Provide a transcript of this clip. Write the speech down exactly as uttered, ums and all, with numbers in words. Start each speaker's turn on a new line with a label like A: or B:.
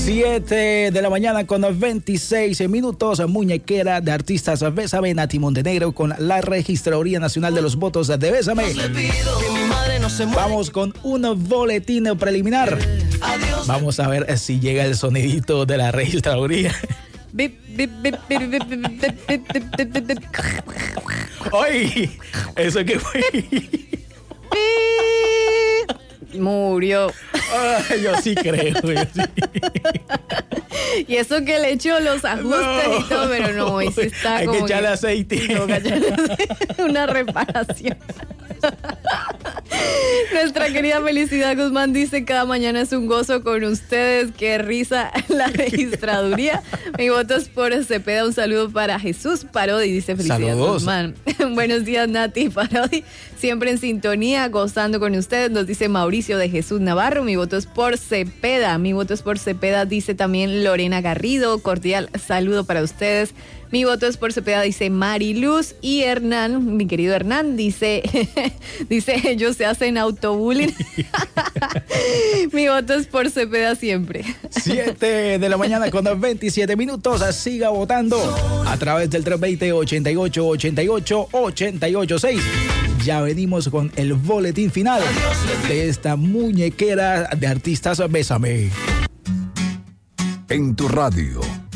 A: siete de la mañana con veintiséis minutos. Muñequera de artistas Bésame, Nati Montenegro con la Registraduría Nacional de los Votos de Bésame. Vamos con un boletín preliminar. Vamos a ver si llega el sonidito de la Registraduría. ¡Ay! ¿Eso qué fue?
B: Murió.
A: Ay, yo sí creo. Yo sí.
B: Y eso que le echó los ajustes no, y todo, pero no, hoy se está
A: hay
B: como
A: que echarle
B: que,
A: aceite.
B: No, una reparación. Nuestra querida Felicidad Guzmán dice: cada mañana es un gozo con ustedes. Qué risa la registraduría. Mi voto es por Cepeda. Un saludo para Jesús Parodi, dice Felicidad
A: Saludos.
B: Guzmán. Buenos días, Nati Parodi. Siempre en sintonía, gozando con ustedes, nos dice Mauricio de Jesús Navarro. Mi voto es por Cepeda. Mi voto es por Cepeda, dice también Lorena Garrido. Cordial saludo para ustedes. Mi voto es por Cepeda, dice Mariluz. Y Hernán, mi querido Hernán, dice, dice ellos se hacen autobullying. Mi voto es por Cepeda siempre.
A: siete de la mañana con veintisiete minutos. Siga votando a través del tres dos cero, ochenta y ocho, ochenta y ocho, ochenta y ocho seis. Ya venimos con el boletín final de esta muñequera de artistas Bésame.
C: En tu radio.